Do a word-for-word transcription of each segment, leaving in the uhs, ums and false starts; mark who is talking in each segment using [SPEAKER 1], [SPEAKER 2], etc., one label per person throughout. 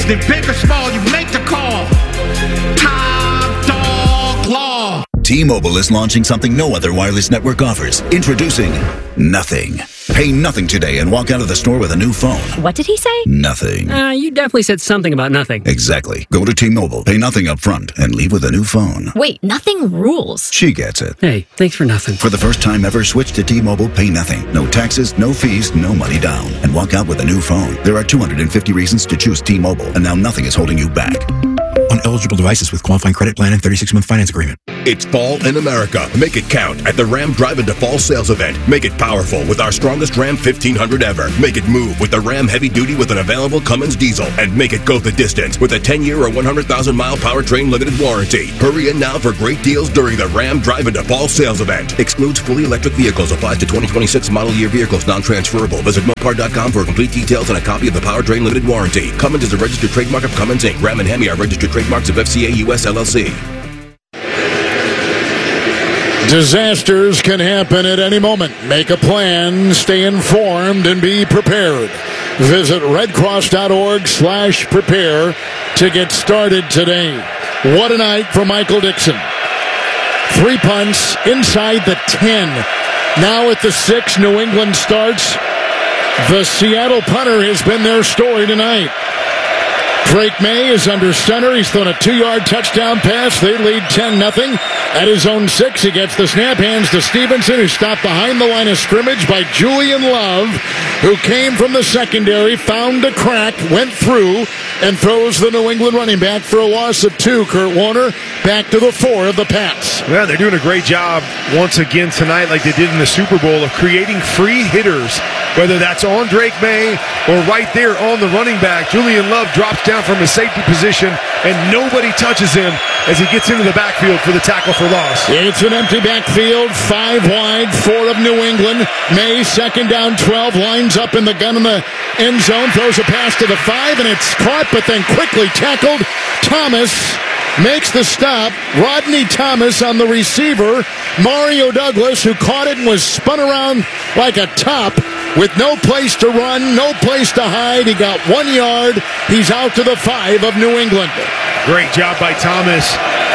[SPEAKER 1] business, big or small, you make the call. Top Dog Law.
[SPEAKER 2] T-Mobile is launching something no other wireless network offers. Introducing Nothing. Pay nothing today and walk out of the store with a new phone.
[SPEAKER 3] What did he say?
[SPEAKER 2] Nothing.
[SPEAKER 4] Uh, you definitely said something about nothing.
[SPEAKER 2] Exactly. Go to T-Mobile, pay nothing up front, and leave with a new phone.
[SPEAKER 3] Wait, nothing rules.
[SPEAKER 2] She gets it.
[SPEAKER 4] Hey, thanks for nothing.
[SPEAKER 2] For the first time ever, switch to T-Mobile, pay nothing. No taxes, no fees, no money down. And walk out with a new phone. There are two hundred fifty reasons to choose T-Mobile, and now nothing is holding you back.
[SPEAKER 5] On eligible devices with qualifying credit plan and thirty-six month finance agreement.
[SPEAKER 6] It's fall in America. Make it count at the Ram Drive Into Fall sales event. Make it powerful with our strongest Ram fifteen hundred ever. Make it move with the Ram Heavy Duty with an available Cummins diesel. And make it go the distance with a ten year or one hundred thousand mile powertrain limited warranty. Hurry in now for great deals during the Ram Drive Into Fall sales event. Excludes fully electric vehicles. Applies to twenty twenty-six model year vehicles. Non-transferable. Visit Mopar dot com for complete details and a copy of the powertrain limited warranty. Cummins is a registered trademark of Cummins Incorporated. Ram and Hemi are registered trademarks of F C A U S L L C.
[SPEAKER 7] Disasters can happen at any moment. Make a plan, stay informed, and be prepared. Visit redcross.org slash prepare to get started today. What a night for Michael Dickson. Three punts inside the ten. Now at the six, New England starts. The Seattle punter has been their story tonight. Drake May is under center. He's thrown a two-yard touchdown pass. They lead ten nothing. At his own six, he gets the snap, hands to Stevenson, who stopped behind the line of scrimmage by Julian Love, who came from the secondary, found a crack, went through, and throws the New England running back for a loss of two. Kurt Warner back to the four of the Pats.
[SPEAKER 8] Yeah, they're doing a great job once again tonight, like they did in the Super Bowl, of creating free hitters, whether that's on Drake May or right there on the running back. Julian Love drops down from his safety position, and nobody touches him as he gets into the backfield for the tackle for loss.
[SPEAKER 7] It's an empty backfield, five wide, four of New England. May, second down, twelve, lines up in the gun in the end zone, throws a pass to the five, and it's caught, but then quickly tackled. Thomas makes the stop. Rodney Thomas on the receiver. Mario Douglas, who caught it and was spun around like a top with no place to run, no place to hide. He got one yard. He's out to the five of New England.
[SPEAKER 8] Great job by Thomas.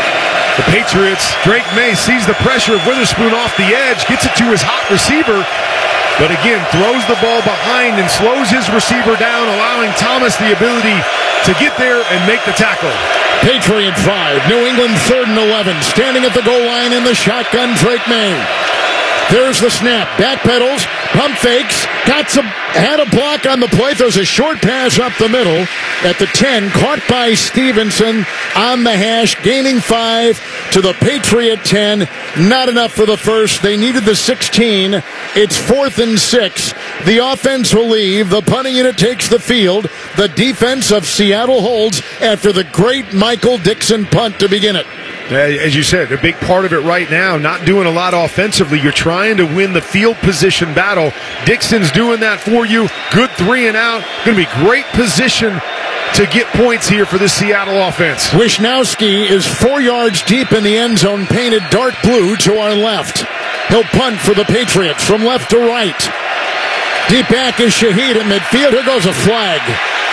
[SPEAKER 8] The Patriots, Drake May sees the pressure of Witherspoon off the edge, gets it to his hot receiver, but again, throws the ball behind and slows his receiver down, allowing Thomas the ability to get there and make the tackle.
[SPEAKER 7] Patriot five, New England third and eleven, standing at the goal line in the shotgun, Drake May. There's the snap, backpedals, pump fakes, got some, had a block on the play, throws a short pass up the middle at the ten, caught by Stevenson on the hash, gaining five to the Patriot ten. Not enough for the first. They needed the sixteen. It's fourth and six. The offense will leave. The punting unit takes the field. The defense of Seattle holds after the great Michael Dickson punt to begin it.
[SPEAKER 8] As you said, a big part of it right now, not doing a lot offensively. You're trying to win the field position battle. Dixon's doing that for you. Good three and out. Going to be great position to get points here for this Seattle offense.
[SPEAKER 7] Wisnowski is four yards deep in the end zone, painted dark blue to our left. He'll punt for the Patriots from left to right. Deep back is Shaheed at midfield. Here goes a flag.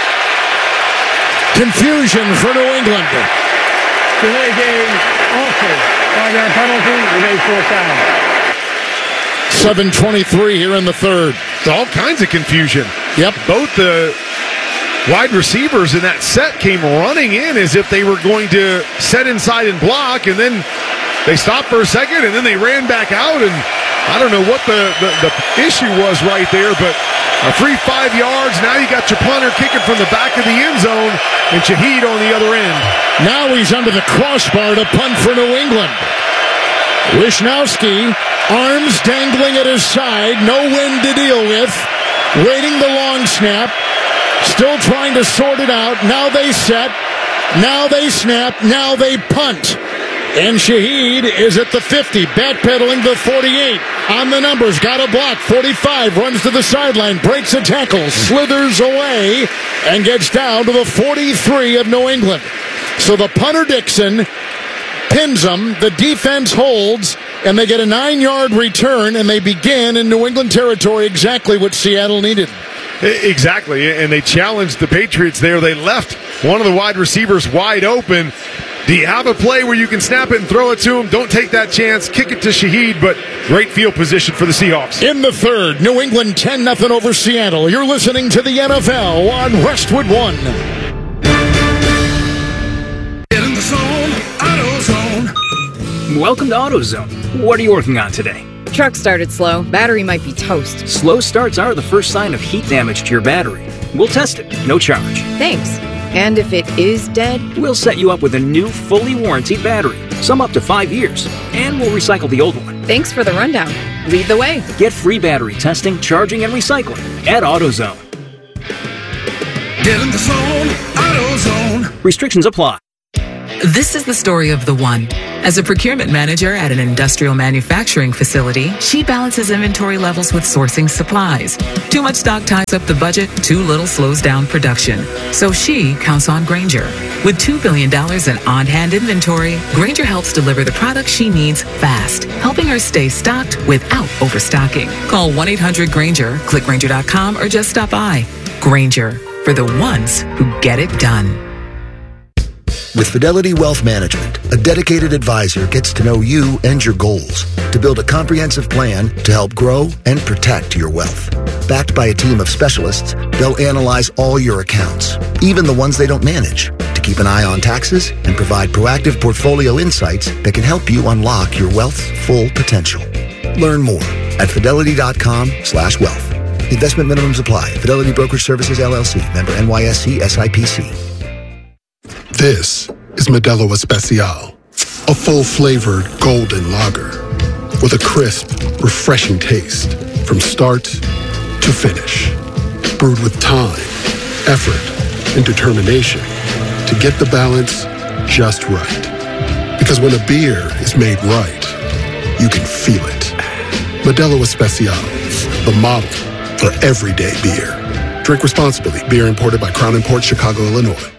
[SPEAKER 7] Confusion for New England.
[SPEAKER 9] Delay game, awful. Five-yard penalty, remains fourth down.
[SPEAKER 7] seven twenty-three here in the third.
[SPEAKER 8] All kinds of confusion.
[SPEAKER 7] Yep.
[SPEAKER 8] Both the wide receivers in that set came running in as if they were going to set inside and block, and then they stopped for a second, and then they ran back out, and I don't know what the, the, the issue was right there, but a free five yards. Now you got your punter kicking from the back of the end zone, and Shaheed on the other end.
[SPEAKER 7] Now he's under the crossbar to punt for New England. Wisnowski, arms dangling at his side, no wind to deal with, waiting the long snap, still trying to sort it out. Now they set, now they snap, now they punt. And Shaheed is at the fifty, backpedaling the forty-eight. On the numbers, got a block, forty-five, runs to the sideline, breaks a tackle, slithers away, and gets down to the forty-three of New England. So the punter Dickson pins them, the defense holds, and they get a nine-yard return, and they begin in New England territory exactly what Seattle needed.
[SPEAKER 8] Exactly, and they challenged the Patriots there. They left one of the wide receivers wide open. Do you have a play where you can snap it and throw it to him? Don't take that chance. Kick it to Shaheed, but great field position for the Seahawks.
[SPEAKER 7] In the third, New England ten nothing over Seattle. You're listening to the N F L on Westwood One.
[SPEAKER 1] Get in the zone, AutoZone.
[SPEAKER 10] Welcome to AutoZone. What are you working on today?
[SPEAKER 11] Truck started slow. Battery might be toast.
[SPEAKER 10] Slow starts are the first sign of heat damage to your battery. We'll test it, no charge.
[SPEAKER 11] Thanks. And if it is dead?
[SPEAKER 10] We'll set you up with a new, fully warranted battery, some up to five years, and we'll recycle the old one.
[SPEAKER 11] Thanks for the rundown. Lead the way.
[SPEAKER 10] Get free battery testing, charging, and recycling at AutoZone.
[SPEAKER 1] Get in the zone, AutoZone.
[SPEAKER 10] Restrictions apply.
[SPEAKER 12] This is the story of the one. As a procurement manager at an industrial manufacturing facility, she balances inventory levels with sourcing supplies. Too much stock ties up the budget, too little slows down production. So she counts on Grainger. With two billion dollars in on-hand inventory, Grainger helps deliver the products she needs fast, helping her stay stocked without overstocking. Call one eight hundred Grainger, click Grainger dot com, or just stop by. Grainger, for the ones who get it done.
[SPEAKER 13] With Fidelity Wealth Management, a dedicated advisor gets to know you and your goals to build a comprehensive plan to help grow and protect your wealth. Backed by a team of specialists, they'll analyze all your accounts, even the ones they don't manage, to keep an eye on taxes and provide proactive portfolio insights that can help you unlock your wealth's full potential. Learn more at fidelity dot com slash wealth. Investment minimums apply. Fidelity Brokerage Services, L L C. Member N Y S C S I P C.
[SPEAKER 14] This is Modelo Especial, a full-flavored golden lager with a crisp, refreshing taste from start to finish. Brewed with time, effort, and determination to get the balance just right. Because when a beer is made right, you can feel it. Modelo Especial, the model for everyday beer. Drink responsibly. Beer imported by Crown Imports, Chicago, Illinois.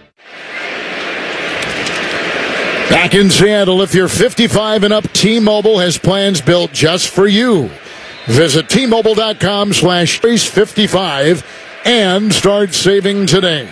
[SPEAKER 7] Back in Seattle, if you're fifty-five and up, T-Mobile has plans built just for you. Visit T Mobile dot com slash fifty-five and start saving today.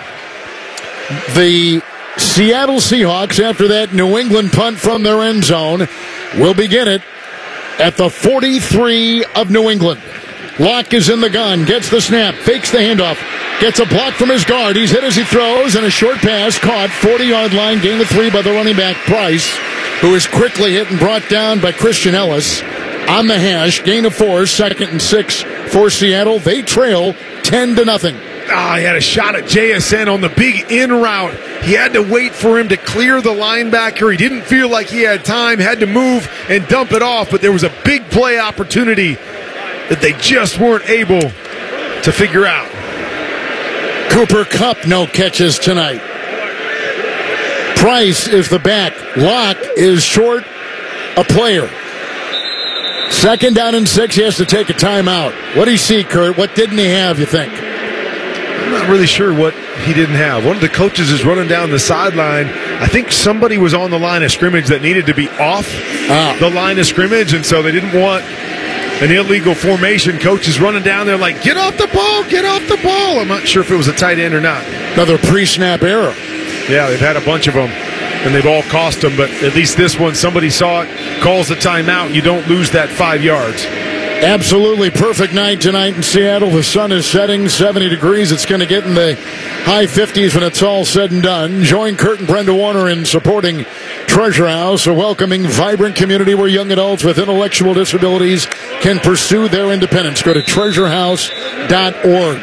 [SPEAKER 7] The Seattle Seahawks, after that New England punt from their end zone, will begin it at the forty-three of New England. Locke is in the gun, gets the snap, fakes the handoff, gets a block from his guard. He's hit as he throws, and a short pass caught, forty-yard line, gain of three by the running back Price, who is quickly hit and brought down by Christian Ellis. On the hash, gain of four, second and six for Seattle. They trail ten to nothing.
[SPEAKER 8] Ah, oh, he had a shot at J S N on the big in route. He had to wait for him to clear the linebacker. He didn't feel like he had time, had to move and dump it off, but there was a big play opportunity that they just weren't able to figure out.
[SPEAKER 7] Cooper Kupp, no catches tonight. Price is the back. Locke is short a player. Second down and six, he has to take a timeout. What do you see, Kurt? What didn't he have, you think?
[SPEAKER 8] I'm not really sure what he didn't have. One of the coaches is running down the sideline. I think somebody was on the line of scrimmage that needed to be off ah. the line of scrimmage, and so they didn't want an illegal formation. Coach is running down there like, get off the ball, get off the ball. I'm not sure if it was a tight end or not.
[SPEAKER 7] Another pre-snap error.
[SPEAKER 8] Yeah, they've had a bunch of them, and they've all cost them, but at least this one, somebody saw it, calls the timeout, you don't lose that five yards.
[SPEAKER 7] Absolutely perfect night tonight in Seattle. The sun is setting, seventy degrees. It's going to get in the high fifties when it's all said and done. Join Kurt and Brenda Warner in supporting Treasure House, a welcoming, vibrant community where young adults with intellectual disabilities can pursue their independence. Go to treasure house dot org.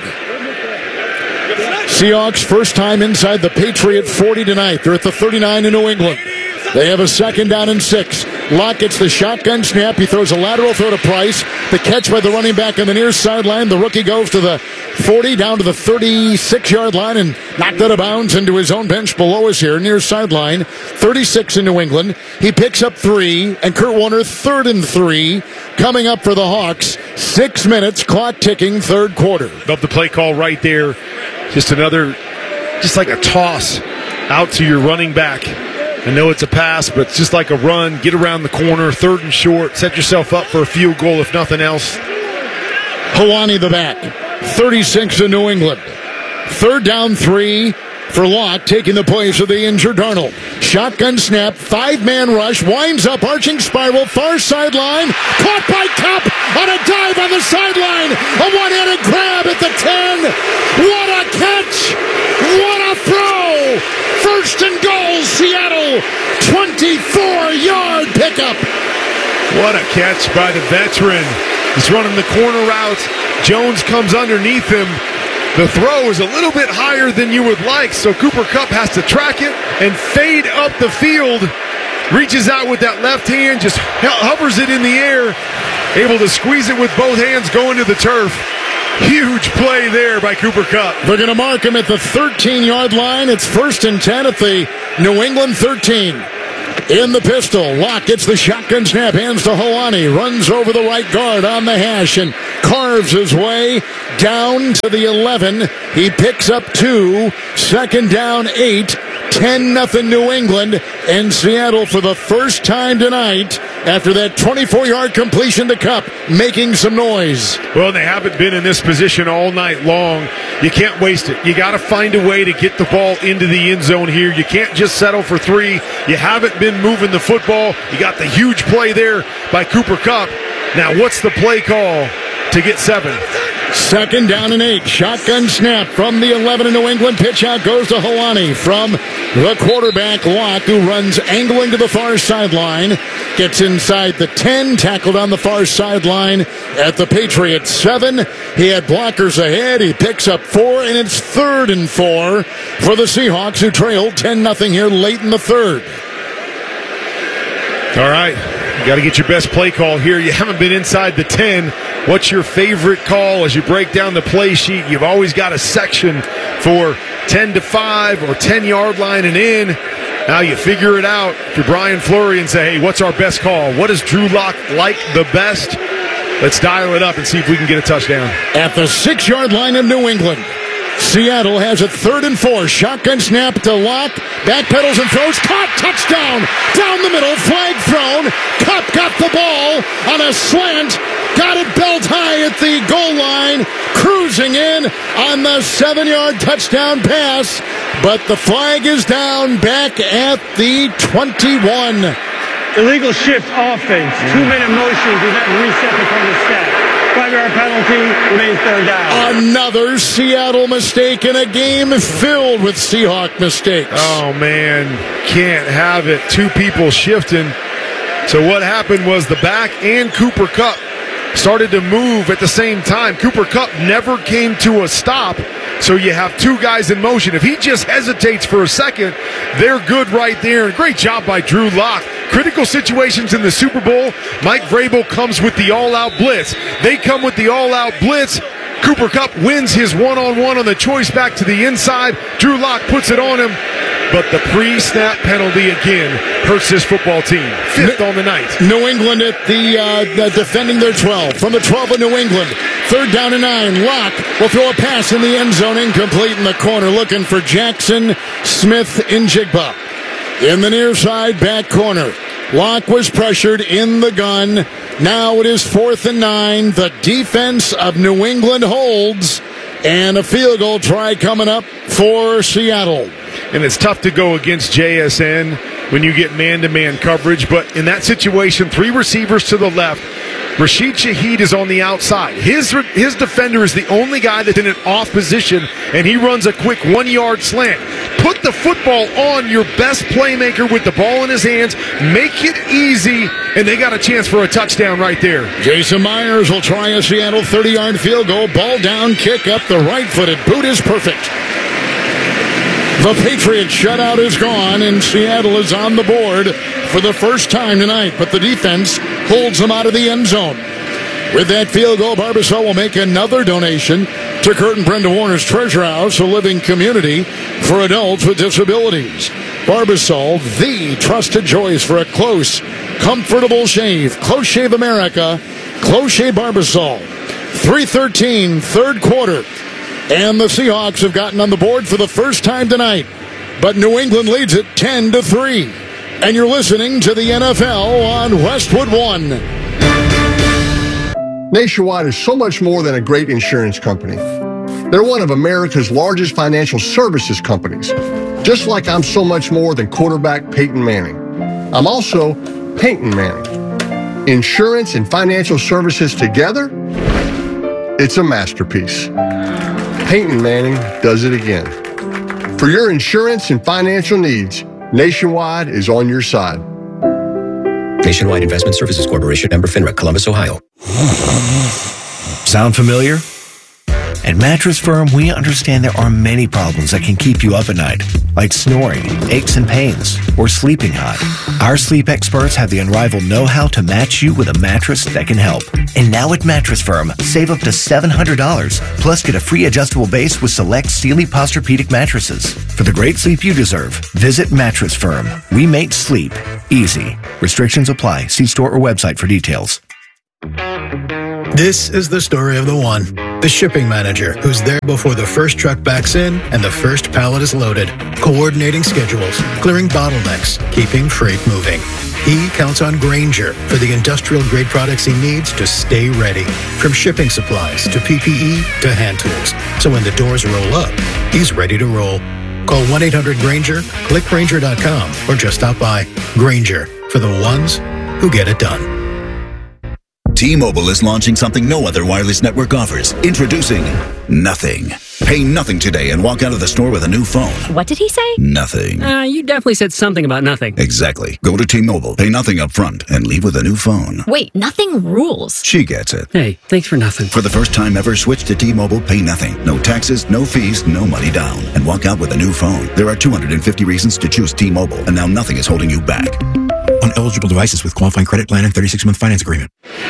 [SPEAKER 7] Seahawks first time inside the Patriot forty tonight. They're at the thirty-nine in New England. They have a second down and six. Locke gets the shotgun snap. He throws a lateral throw to Price. The catch by the running back on the near sideline. The rookie goes to the forty, down to the thirty-six-yard line, and knocked out of bounds into his own bench below us here, near sideline. thirty-six in New England. He picks up three, and Kurt Warner, third and three, coming up for the Hawks. Six minutes, clock ticking, third quarter.
[SPEAKER 8] Love the play call right there. Just another, just like a toss out to your running back. I know it's a pass, but it's just like a run. Get around the corner, third and short. Set yourself up for a field goal, if nothing else.
[SPEAKER 7] Helwani the back. thirty-six in New England. Third down three for Locke, taking the place of the injured Darnold. Shotgun snap, five-man rush, winds up, arching spiral, far sideline, caught by Kupp on a dive on the sideline. A one-handed grab at the ten. What a catch! What a throw! First and goal, Seattle. twenty-four-yard pickup.
[SPEAKER 8] What a catch by the veteran. He's running the corner route. Jones comes underneath him. The throw is a little bit higher than you would like, so Cooper Kupp has to track it and fade up the field. Reaches out with that left hand, just hovers it in the air, able to squeeze it with both hands going to the turf. Huge play there by Cooper Kupp.
[SPEAKER 7] They're going to mark him at the thirteen-yard line. It's first and ten at the New England thirteen. In the pistol, Locke gets the shotgun snap, hands to Helani, runs over the right guard on the hash and carves his way down to the eleven. He picks up two, second down eight, ten nothing New England, and Seattle for the first time tonight, after that twenty-four-yard completion to Kupp, making some noise.
[SPEAKER 8] Well, they haven't been in this position all night long. You can't waste it. You got to find a way to get the ball into the end zone here. You can't just settle for three. You haven't been moving the football. You got the huge play there by Cooper Kupp. Now, what's the play call to get seven?
[SPEAKER 7] Second down and eight. Shotgun snap from the eleven in New England. Pitch out goes to Helani from the quarterback, Locke, who runs angling to the far sideline. Gets inside the ten, tackled on the far sideline at the Patriots seven. He had blockers ahead. He picks up four, and it's third and four for the Seahawks, who trailed ten nothing here late in the third.
[SPEAKER 8] All right. You got to get your best play call here. You haven't been inside the ten. What's your favorite call as you break down the play sheet? You've always got a section for ten to five or ten-yard line and in. Now you figure it out if you're Brian Fleury and say, hey, what's our best call? What does Drew Lock like the best? Let's dial it up and see if we can get a touchdown.
[SPEAKER 7] At the six-yard line of New England, Seattle has a third and four. Shotgun snap to Locke. Backpedals and throws. Caught. Touchdown. Down the middle. Flag thrown. Kupp got the ball on a slant. Got it belt high at the goal line. Cruising in on the seven-yard touchdown pass. But the flag is down back at the twenty-one.
[SPEAKER 9] Illegal shift offense. Two-minute motion. Do not reset before the snap. Five-yard penalty, remains third down.
[SPEAKER 7] Another Seattle mistake in a game filled with Seahawk mistakes.
[SPEAKER 8] Oh, man. Can't have it. Two people shifting. So what happened was the back and Cooper Kupp started to move at the same time. Cooper Kupp never came to a stop, so you have two guys in motion. If he just hesitates for a second, they're good right there. Great job by Drew Lock. Critical situations in the Super Bowl, Mike Vrabel comes with the all-out blitz. They come with the all-out blitz. Cooper Kupp wins his one-on-one on the choice back to the inside. Drew Lock puts it on him, but the pre-snap penalty again hurts his football team. Fifth on the night.
[SPEAKER 7] New England at the, uh, the defending their twelve. From the twelve of New England, third down and nine. Locke will throw a pass in the end zone, incomplete in the corner, looking for Jackson Smith-Njigba. In the near side back corner, Locke was pressured in the gun. Now it is fourth and nine. The defense of New England holds, and a field goal try coming up for Seattle.
[SPEAKER 8] And it's tough to go against J S N when you get man-to-man coverage, but in that situation, three receivers to the left, Rashid Shaheed is on the outside. His his defender is the only guy that's in an off position, and he runs a quick one-yard slant. Put the football on your best playmaker with the ball in his hands. Make it easy, and they got a chance for a touchdown right there.
[SPEAKER 7] Jason Myers will try a Seattle thirty-yard field goal. Ball down, kick up, the right-footed boot is perfect. The Patriots shutout is gone, and Seattle is on the board for the first time tonight, but the defense holds them out of the end zone. With that field goal, Barbasol will make another donation to Kurt and Brenda Warner's Treasure House, a living community for adults with disabilities. Barbasol, the trusted choice for a close, comfortable shave. Close Shave America, Close Shave Barbasol. three thirteen, third quarter. And the Seahawks have gotten on the board for the first time tonight. But New England leads it ten to three. And you're listening to the N F L on Westwood One.
[SPEAKER 15] Nationwide is so much more than a great insurance company. They're one of America's largest financial services companies, just like I'm so much more than quarterback Peyton Manning. I'm also Peyton Manning. Insurance and financial services together, it's a masterpiece. Peyton Manning does it again. For your insurance and financial needs, Nationwide is on your side.
[SPEAKER 16] Nationwide Investment Services Corporation, member FINRA, Columbus, Ohio.
[SPEAKER 17] Sound familiar? At Mattress Firm, we understand there are many problems that can keep you up at night, like snoring, aches and pains, or sleeping hot. Our sleep experts have the unrivaled know-how to match you with a mattress that can help. And now at Mattress Firm, save up to seven hundred dollars, plus get a free adjustable base with select Sealy Posturepedic mattresses. For the great sleep you deserve, visit Mattress Firm. We make sleep easy. Restrictions apply. See store or website for details.
[SPEAKER 5] This is the story of the one, the shipping manager, who's there before the first truck backs in and the first pallet is loaded, coordinating schedules, clearing bottlenecks, keeping freight moving. He counts on Grainger for the industrial-grade products he needs to stay ready, from shipping supplies to P P E to hand tools. So when the doors roll up, he's ready to roll. Call one eight hundred Grainger, click Grainger dot com, or just stop by. Grainger, for the ones who get it done.
[SPEAKER 2] T-Mobile is launching something no other wireless network offers. Introducing Nothing. Pay nothing today and walk out of the store with a new phone.
[SPEAKER 3] What did he say?
[SPEAKER 2] Nothing.
[SPEAKER 4] Uh, you definitely said something about nothing.
[SPEAKER 2] Exactly. Go to T-Mobile, pay nothing up front, and leave with a new phone.
[SPEAKER 3] Wait, nothing rules.
[SPEAKER 2] She gets it.
[SPEAKER 4] Hey, thanks for nothing.
[SPEAKER 2] For the first time ever, switch to T-Mobile, pay nothing. No taxes, no fees, no money down. And walk out with a new phone. There are two hundred fifty reasons to choose T-Mobile, and now nothing is holding you back.
[SPEAKER 5] On eligible devices with qualifying credit plan and thirty-six month finance agreement.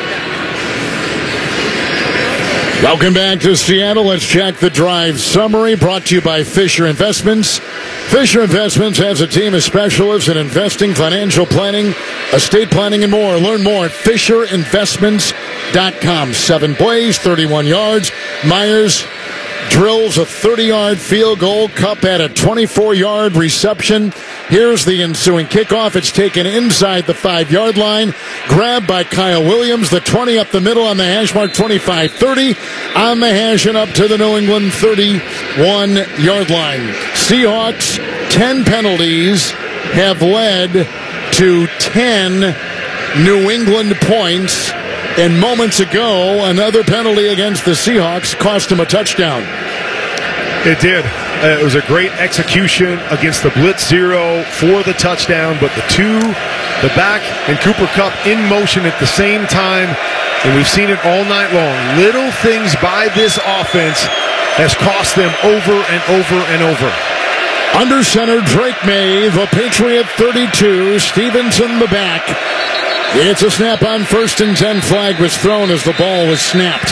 [SPEAKER 7] Welcome back to Seattle. Let's check the drive summary brought to you by Fisher Investments. Fisher Investments has a team of specialists in investing, financial planning, estate planning, and more. Learn more at fisher investments dot com. Seven plays, thirty-one yards. Myers drills a thirty-yard field goal. Cup had a twenty-four-yard reception. Here's the ensuing kickoff. It's taken inside the five-yard line. Grabbed by Kyle Williams. The twenty up the middle on the hash mark, twenty-five thirty. On the hash and up to the New England thirty-one-yard line. Seahawks, ten penalties, have led to ten New England points. And moments ago, another penalty against the Seahawks cost them a touchdown.
[SPEAKER 8] It did. Uh, it was a great execution against the blitz zero for the touchdown, but the two, the back and Cooper Kupp in motion at the same time, and we've seen it all night long. Little things by this offense has cost them over and over and over.
[SPEAKER 7] Under center, Drake May, the Patriot thirty-two, Stevenson the back. It's a snap on first and ten. Flag was thrown as the ball was snapped.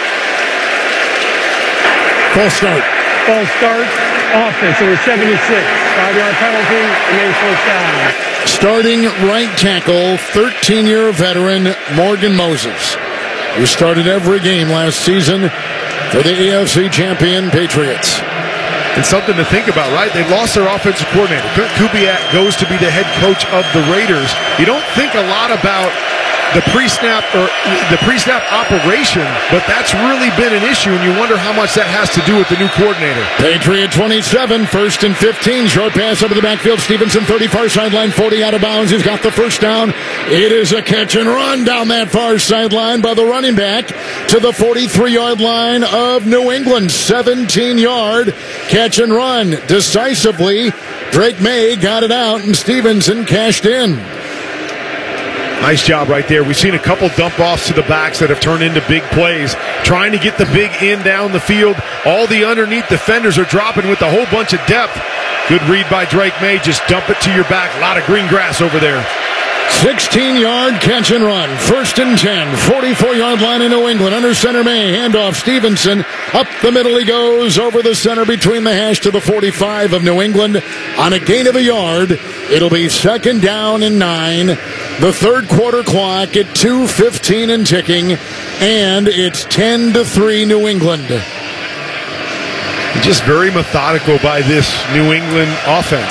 [SPEAKER 7] False start.
[SPEAKER 9] False start. Offense. It was seventy-six. Five-yard penalty. Remains first down.
[SPEAKER 7] Starting right tackle, thirteen-year veteran Morgan Moses, who started every game last season for the A F C champion Patriots.
[SPEAKER 8] And something to think about, right? They lost their offensive coordinator. Kurt Kubiak goes to be the head coach of the Raiders. You don't think a lot about the pre-snap or the pre-snap operation, but that's really been an issue, and you wonder how much that has to do with the new coordinator.
[SPEAKER 7] Patriot twenty-seven, first and fifteen. Short pass over the backfield. Stevenson, thirty, far sideline, forty out of bounds. He's got the first down. It is a catch and run down that far sideline by the running back to the forty-three-yard line of New England. seventeen-yard catch and run. Decisively, Drake May got it out, and Stevenson cashed in.
[SPEAKER 8] Nice job right there. We've seen a couple dump-offs to the backs that have turned into big plays. Trying to get the big end down the field. All the underneath defenders are dropping with a whole bunch of depth. Good read by Drake May. Just dump it to your back. A lot of green grass over there.
[SPEAKER 7] sixteen-yard catch and run. First and ten. forty-four-yard line in New England. Under center May. Handoff Stevenson. Up the middle he goes. Over the center between the hash to the forty-five of New England. On a gain of a yard. It'll be second down and nine. The third quarter clock at two fifteen and ticking. And it's ten to three New England.
[SPEAKER 8] Just very methodical by this New England offense.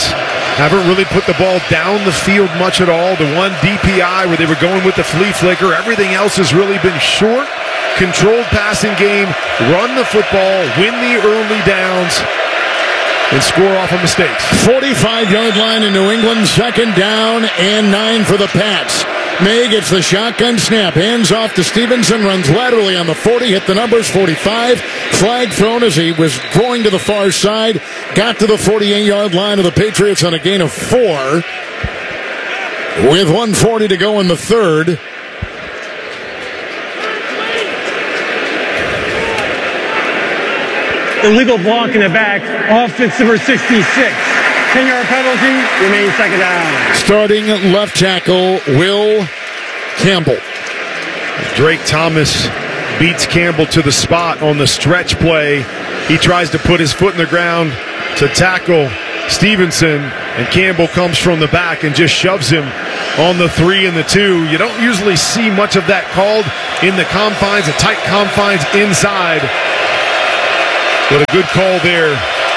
[SPEAKER 8] Haven't really put the ball down the field much at all. The one D P I where they were going with the flea flicker. Everything else has really been short, controlled passing game, run the football, win the early downs, and score off of mistakes.
[SPEAKER 7] forty-five-yard line in New England, second down and nine for the Pats. May gets the shotgun snap, hands off to Stevenson, runs laterally on the forty, hit the numbers, forty-five. Flag thrown as he was going to the far side, got to the forty-eight-yard line of the Patriots on a gain of four. With one forty to go in the third.
[SPEAKER 9] Illegal block in the back, offense number sixty-six. ten-yard penalty, remains second down.
[SPEAKER 7] Starting left tackle, Will Campbell.
[SPEAKER 8] Drake Thomas beats Campbell to the spot on the stretch play. He tries to put his foot in the ground to tackle Stevenson, and Campbell comes from the back and just shoves him on the three and the two. You don't usually see much of that called in the confines, the tight confines inside. But a good call there.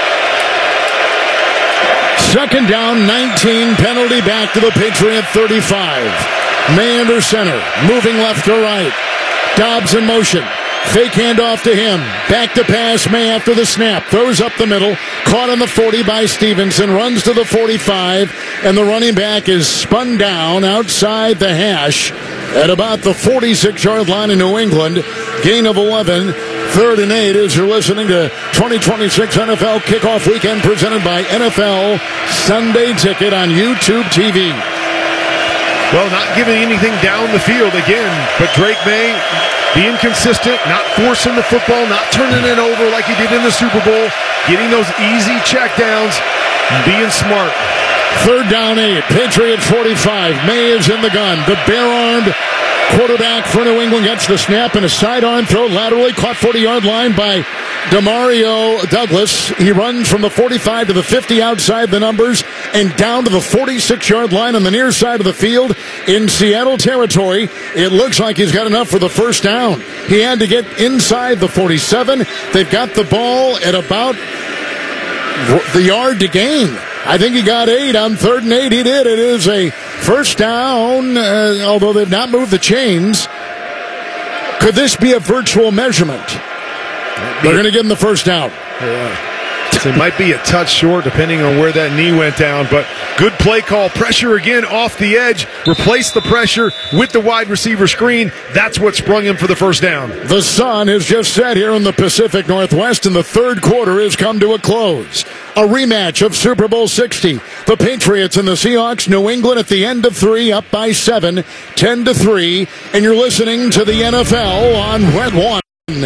[SPEAKER 7] Second down, nineteen, penalty back to the Patriot thirty-five. May under center, moving left to right. Dobbs in motion. Fake handoff to him. Back to pass, May after the snap. Throws up the middle. Caught on the forty by Stevenson. Runs to the forty-five. And the running back is spun down outside the hash at about the forty-six-yard line in New England. Gain of eleven. Third and eight as you're listening to twenty twenty-six N F L Kickoff Weekend presented by N F L Sunday Ticket on YouTube T V.
[SPEAKER 8] Well, not giving anything down the field again, but Drake May being consistent, not forcing the football, not turning it over like he did in the Super Bowl, getting those easy checkdowns, being smart.
[SPEAKER 7] Third down eight, Patriot forty-five. May is in the gun. The bare-armed quarterback for New England gets the snap and a sidearm throw laterally, caught forty-yard line by Demario Douglas. He runs from the forty-five to the fifty outside the numbers and down to the forty-six-yard line on the near side of the field in Seattle territory. It looks like he's got enough for the first down. He had to get inside the forty-seven. They've got the ball at about the yard to gain. I think he got eight on third and eight. He did. It is a first down, uh, although they've not moved the chains. Could this be a virtual measurement? They're going to give him the first down.
[SPEAKER 8] Yeah. So it might be a touch short depending on where that knee went down, but good play call. Pressure again off the edge. Replace the pressure with the wide receiver screen. That's what sprung him for the first down.
[SPEAKER 7] The sun has just set here in the Pacific Northwest, and the third quarter has come to a close. A rematch of Super Bowl sixty. The Patriots and the Seahawks, New England at the end of three, up by seven, ten to three, and you're listening to the N F L on Red One.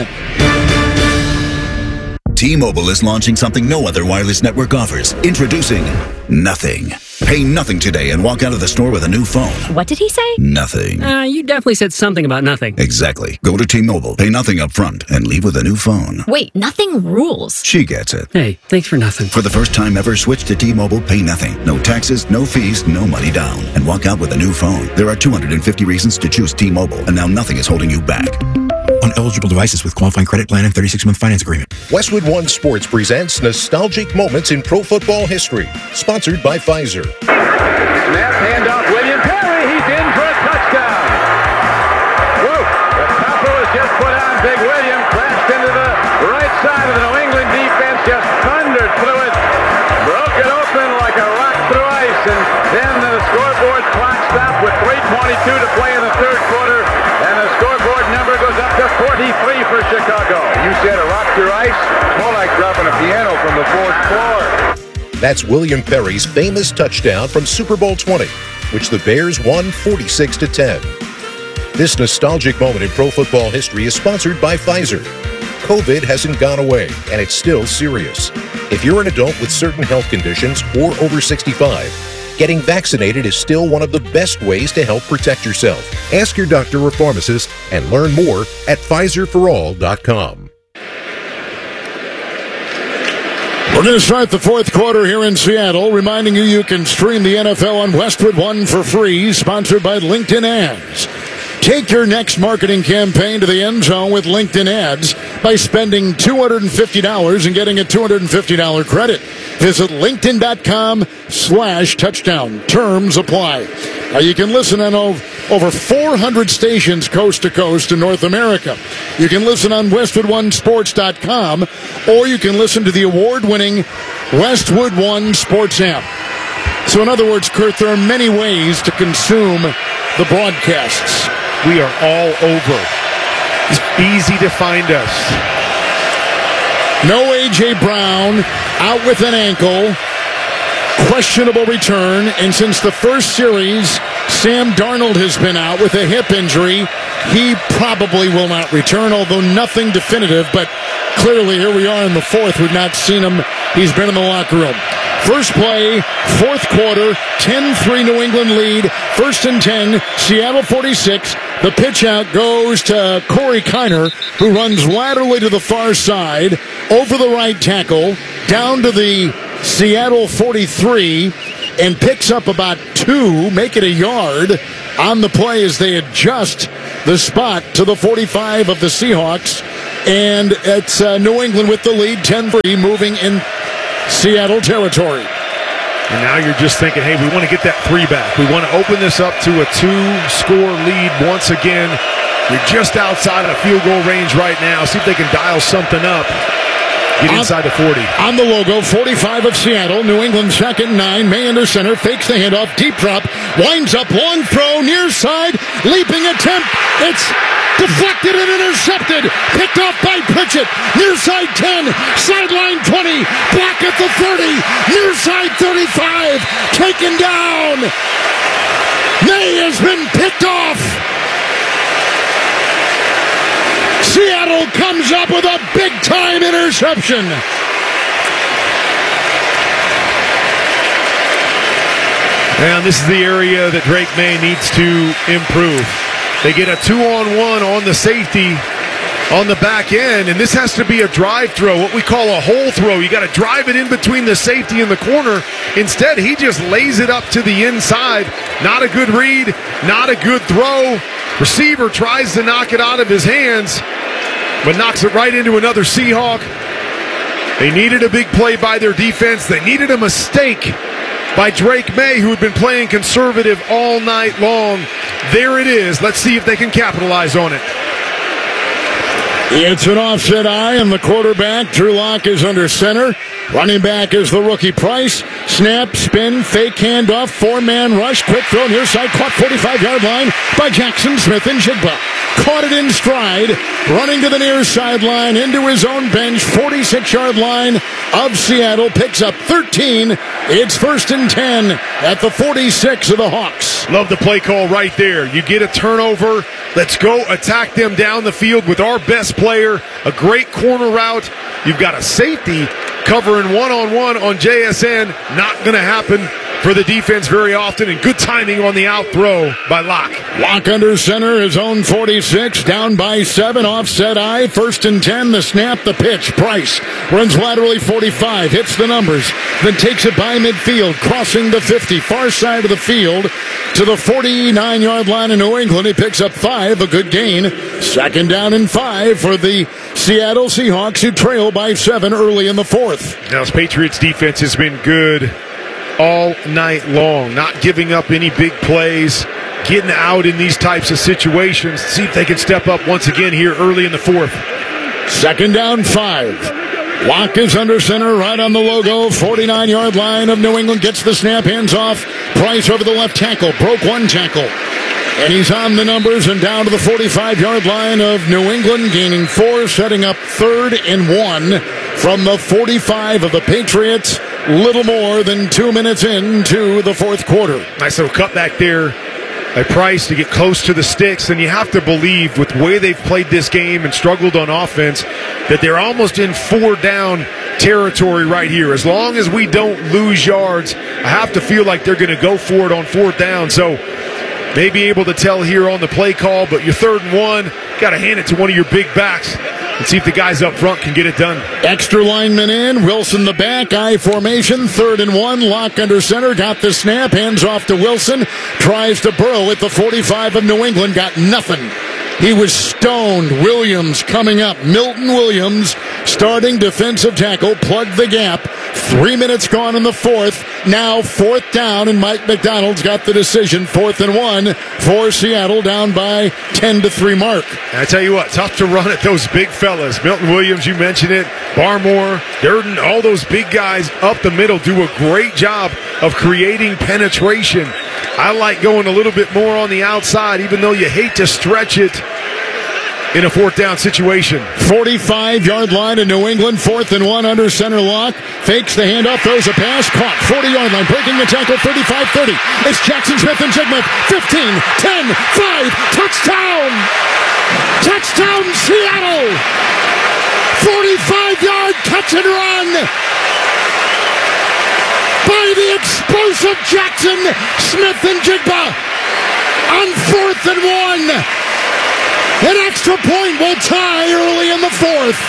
[SPEAKER 2] T-Mobile is launching something no other wireless network offers. Introducing Nothing. Pay nothing today and walk out of the store with a new phone.
[SPEAKER 3] What did he say?
[SPEAKER 2] Nothing.
[SPEAKER 4] Uh, you definitely said something about nothing.
[SPEAKER 2] Exactly. Go to T-Mobile, pay nothing up front, and leave with a new phone.
[SPEAKER 3] Wait, nothing rules.
[SPEAKER 2] She gets it.
[SPEAKER 4] Hey, thanks for nothing.
[SPEAKER 2] For the first time ever, switch to T-Mobile, pay nothing. No taxes, no fees, no money down. And walk out with a new phone. There are two hundred fifty reasons to choose T-Mobile, and now nothing is holding you back.
[SPEAKER 18] On eligible devices with qualifying credit plan and thirty-six month finance agreement.
[SPEAKER 19] Westwood One Sports presents Nostalgic Moments in Pro Football History, sponsored by Pfizer.
[SPEAKER 20] Snap, handoff, William Perry, he's in for a touchdown. Whoa, the topper was just put on. Big William crashed into the right side of the New England defense, just thundered through it, broke it open like a rock through ice, and then the scoreboard clock stopped with three twenty-two to play in the third quarter, and the scoreboard number goes up to forty-three for Chicago.
[SPEAKER 21] You said a rock through ice? More like dropping a piano from the fourth floor.
[SPEAKER 19] That's William Perry's famous touchdown from Super Bowl twenty, which the Bears won forty-six to ten. This nostalgic moment in pro football history is sponsored by Pfizer. COVID hasn't gone away, and it's still serious. If you're an adult with certain health conditions or over sixty-five, getting vaccinated is still one of the best ways to help protect yourself. Ask your doctor or pharmacist and learn more at Pfizer for all dot com.
[SPEAKER 7] We're going to start the fourth quarter here in Seattle, reminding you you can stream the N F L on Westwood One for free, sponsored by LinkedIn Ads. Take your next marketing campaign to the end zone with LinkedIn Ads. by spending two hundred fifty dollars and getting a two hundred fifty dollars credit. Visit linkedin.com slash touchdown. Terms apply. Now you can listen on over four hundred stations coast to coast in North America. You can listen on westwood one sports dot com, or you can listen to the award-winning Westwood One Sports app. So in other words, Kurt, there are many ways to consume the broadcasts.
[SPEAKER 8] We are all over. It's easy to find us.
[SPEAKER 7] No A J. Brown, out with an ankle. Questionable return. And since the first series, Sam Darnold has been out with a hip injury. He probably will not return, although nothing definitive. But clearly, here we are in the fourth. We've not seen him. He's been in the locker room. First play, fourth quarter, ten three New England lead. First and ten, Seattle forty-six. The pitch out goes to Corey Kiner, who runs laterally to the far side, over the right tackle, down to the Seattle forty-three, and picks up about two, make it a yard on the play as they adjust the spot to the forty-five of the Seahawks. And it's uh, New England with the lead, ten three, moving in Seattle territory.
[SPEAKER 8] And now you're just thinking, hey, we want to get that three back. We want to open this up to a two-score lead once again. You're just outside of field goal range right now. See if they can dial something up. Get inside the forty.
[SPEAKER 7] On the logo, forty-five of Seattle. New England second, nine. May under center, fakes the handoff, deep drop, winds up, long throw, near side, leaping attempt. It's deflected and intercepted. Picked off by Pritchett. Near side ten, sideline twenty, back at the thirty, near side thirty-five, taken down. May has been picked off. Seattle comes up with a big-time interception.
[SPEAKER 8] And this is the area that Drake May needs to improve. They get a two-on-one on the safety on the back end, and this has to be a drive throw, what we call a hole throw. You got to drive it in between the safety and the corner. Instead, he just lays it up to the inside. Not a good read, not a good throw. Receiver tries to knock it out of his hands, but knocks it right into another Seahawk. They needed a big play by their defense. They needed a mistake by Drake May, who had been playing conservative all night long. There it is. Let's see if they can capitalize on it.
[SPEAKER 7] It's an offset eye, and the quarterback, Drew Lock, is under center. Running back is the rookie Price. Snap, spin, fake handoff, four-man rush, quick throw, near side, caught forty-five-yard line by Jackson Smith and Jigba. Caught it in stride, running to the near sideline, into his own bench, forty-six-yard line of Seattle, picks up thirteen. It's first and ten at the forty-six of the Hawks.
[SPEAKER 8] Love the play call right there. You get a turnover. Let's go attack them down the field with our best player. A great corner route. You've got a safety covering one-on-one on J S N. Not going to happen for the defense very often, and good timing on the out throw by Locke.
[SPEAKER 7] Locke under center, his own forty-six, down by seven, offset eye, first and ten, the snap, the pitch. Price runs laterally forty-five, hits the numbers, then takes it by midfield, crossing the fifty, far side of the field to the forty-nine-yard line in New England. He picks up five, a good gain. Second down and five for the Seattle Seahawks, who trail by seven early in the fourth.
[SPEAKER 8] Now, this Patriots defense has been good all night long, not giving up any big plays, getting out in these types of situations. See if they can step up once again here early in the fourth.
[SPEAKER 7] Second down, five. Locke is under center, right on the logo, forty-nine-yard line of New England, gets the snap, hands off. Price over the left tackle, broke one tackle. And he's on the numbers and down to the forty-five-yard line of New England, gaining four, setting up third and one from the forty-five of the Patriots. Little more than two minutes into the fourth quarter.
[SPEAKER 8] Nice little cutback there by Price to get close to the sticks. And you have to believe, with the way they've played this game and struggled on offense, that they're almost in four-down territory right here. As long as we don't lose yards, I have to feel like they're going to go for it on fourth down. So may be able to tell here on the play call, but your third and one, got to hand it to one of your big backs and see if the guys up front can get it done.
[SPEAKER 7] Extra lineman in, Wilson the back, I formation, third and one, Locke under center, got the snap, hands off to Wilson, tries to burrow at the forty-five of New England, got nothing. He was stoned. Williams coming up. Milton Williams, starting defensive tackle, plugged the gap. Three minutes gone in the fourth. Now fourth down, and Mike McDonald's got the decision. Fourth and one for Seattle, down by ten to three mark.
[SPEAKER 8] And I tell you what, tough to run at those big fellas. Milton Williams, you mentioned it. Barmore, Durden, all those big guys up the middle do a great job of creating penetration. I like going a little bit more on the outside, even though you hate to stretch it in a fourth down situation.
[SPEAKER 7] forty-five-yard line in New England, fourth and one under center lock. Fakes the handoff, throws a pass, caught. forty-yard line, breaking the tackle, thirty-five thirty. It's Jackson Smith and Jigma. fifteen, ten, five, touchdown! Touchdown, Seattle! forty-five-yard catch and run by the explosive Jackson Smith and Jigba on fourth and one. An extra point will tie early in the fourth.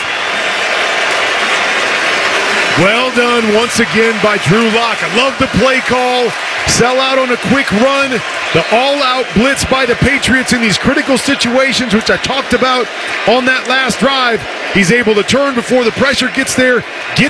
[SPEAKER 8] Well done once again by Drew Lock. I love the play call. Sell out on a quick run. The all-out blitz by the Patriots in these critical situations, which I talked about on that last drive. He's able to turn before the pressure gets there, get